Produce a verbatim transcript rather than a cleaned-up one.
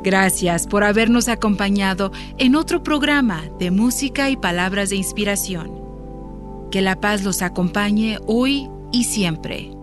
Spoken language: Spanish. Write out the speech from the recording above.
Gracias por habernos acompañado en otro programa de música y palabras de inspiración. Que la paz los acompañe hoy y siempre.